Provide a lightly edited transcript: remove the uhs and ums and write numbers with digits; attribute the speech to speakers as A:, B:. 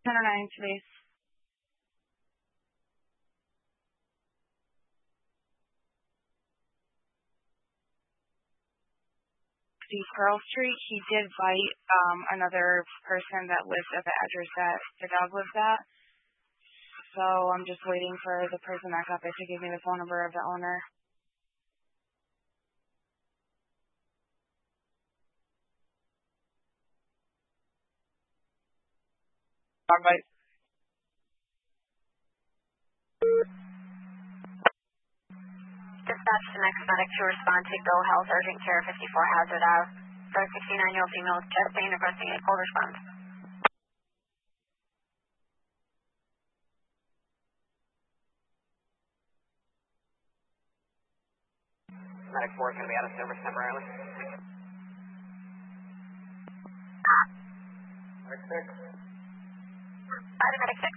A: 1009, please. Pearl Street. He did bite another person that lived at the address that the dog lived at. So I'm just waiting for the person that got there to give me the phone number of the owner.
B: Dog bite.
C: Dispatch the next medic to respond to Go Health Urgent Care 54 Hazard Ave. For a 69-year-old female with chest pain requesting a cold response.
D: Medic 4 is going to be out of service temporarily.
B: Medic 6.
C: Medic 6.